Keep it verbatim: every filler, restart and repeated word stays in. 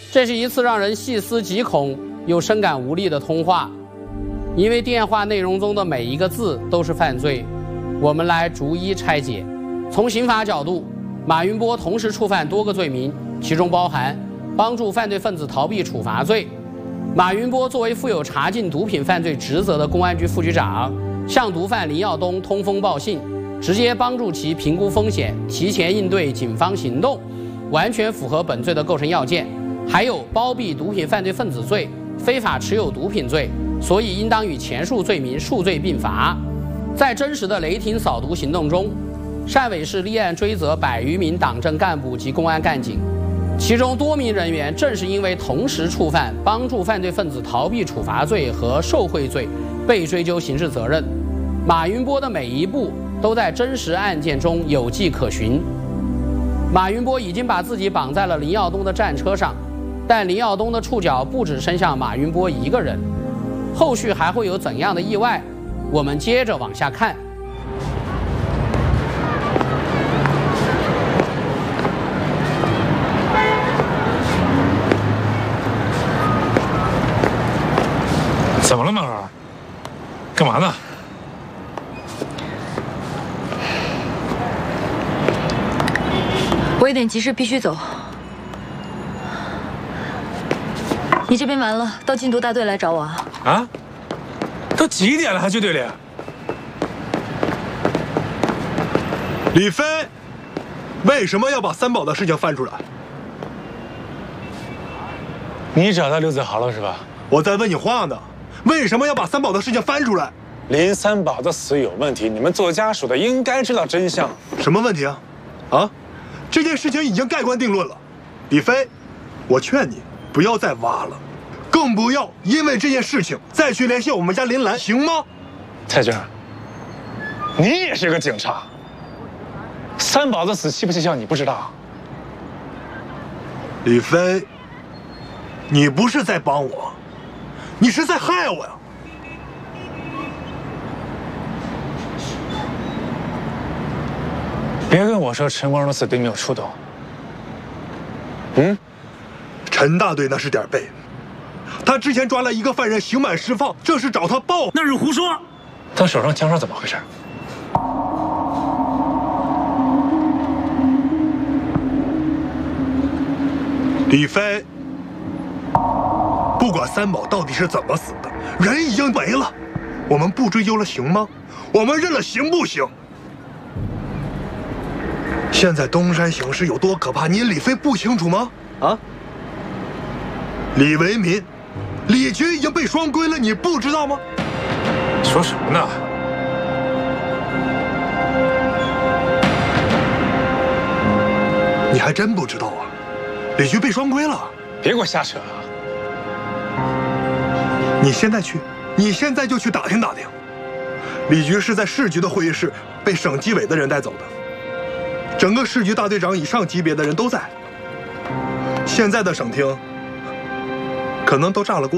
这是一次让人细思极恐又深感无力的通话，因为电话内容中的每一个字都是犯罪。我们来逐一拆解。从刑法角度，马云波同时触犯多个罪名，其中包含帮助犯罪分子逃避处罚罪。马云波作为负有查禁毒品犯罪职责的公安局副局长，向毒贩林耀东通风报信，直接帮助其评估风险，提前应对警方行动，完全符合本罪的构成要件。还有包庇毒品犯罪分子罪、非法持有毒品罪，所以应当与前述罪名数罪并罚。在真实的雷霆扫毒行动中，汕尾市立案追责百余名党政干部及公安干警，其中多名人员正是因为同时触犯帮助犯罪分子逃避处罚罪和受贿罪，被追究刑事责任。马云波的每一步都在真实案件中有迹可循。马云波已经把自己绑在了林耀东的战车上，但林耀东的触角不只伸向马云波一个人，后续还会有怎样的意外？我们接着往下看。 怎么了，满儿？干嘛呢？ 我有点急事，必须走。你这边完了，到禁毒大队来找我啊！ 啊？都几点了还去队里？ 李飞，为什么要把三宝的事情翻出来？ 你找到刘子豪了是吧？ 我在问你话呢，为什么要把三宝的事情翻出来？ 林三宝的死有问题，你们做家属的应该知道真相。 什么问题啊？啊？这件事情已经盖棺定论了。李飞，我劝你不要再挖了，更不要因为这件事情再去联系我们家林兰，行吗？ 蔡军，你也是个警察，三宝的死蹊不蹊跷你不知道？ 李飞，你不是在帮我，你是在害我呀！ 别跟我说陈光荣的死对你有触动。嗯， 陈大队那是点背，他之前抓了一个犯人刑满释放，这是找他报。 那是胡说。他手上枪伤怎么回事？ 李飞，不管三宝到底是怎么死的，人已经没了，我们不追究了行吗？我们认了行不行？现在东山形势有多可怕，你李飞不清楚吗？啊？李维民、李局已经被双规了，你不知道吗？ 说什么呢？ 你还真不知道啊？李局被双规了。 别给我瞎扯啊！ 你现在去，你现在就去打听打听。李局是在市局的会议室被省纪委的人带走的。整个市局大队长以上级别的人都在，现在的省厅可能都炸了锅。